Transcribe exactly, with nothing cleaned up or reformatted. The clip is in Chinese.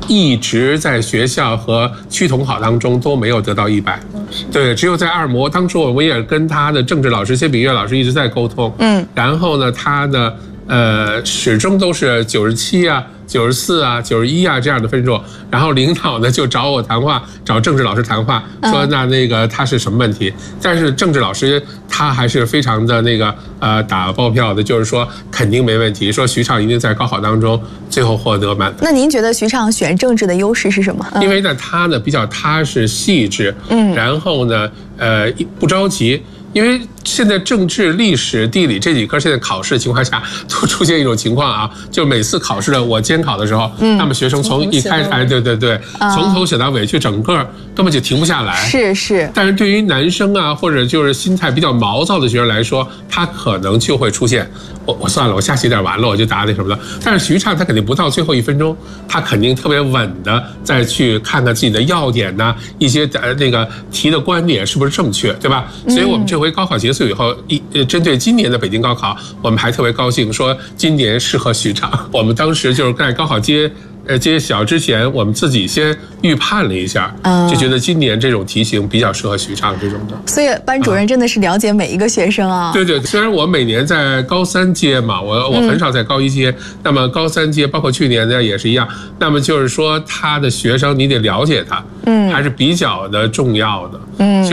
一直在学校和区统考当中都没有得到一百，对，只有在二模。当初我们也跟他的政治老师谢炳岳老师一直在沟通，嗯，然后呢，他的呃始终都是九十七啊。九十四啊，九十一啊，这样的分数，然后领导呢就找我谈话，找政治老师谈话，说那那个他是什么问题？但是政治老师他还是非常的那个呃打包票的，就是说肯定没问题，说徐畅一定在高考当中最后获得满分。 那您觉得徐畅选政治的优势是什么？ 因为呢，他呢比较踏实细致，嗯，然后呢，呃，不着急。因为现在政治、历史、地理这几科现在考试的情况下，都出现一种情况啊，就每次考试的我监考的时候，嗯，那么学生从一开始，哎，对对对，从头写到尾，就整个根本就停不下来。 是是。 但是对于男生啊，或者就是心态比较毛躁的学生来说，他可能就会出现，我我算了，我下写点完了，我就答那什么的。但是徐畅他肯定不到最后一分钟，他肯定特别稳的再去看看自己的要点呐、啊，一些呃那个题的观点是不是正确，对吧？所以我们这回高考结束以后，一呃针对今年的北京高考，我们还特别高兴，说今年适合徐畅。我们当时就是在高考揭呃揭晓之前，我们自己先预判了一下，就觉得今年这种题型比较适合徐畅这种的。 所以班主任真的是了解每一个学生啊。 对对，虽然我每年在高三阶嘛，我我很少在高一阶，嗯、那么高三阶包括去年的也是一样。那么就是说，他的学生你得了解他，嗯，还是比较的重要的，嗯。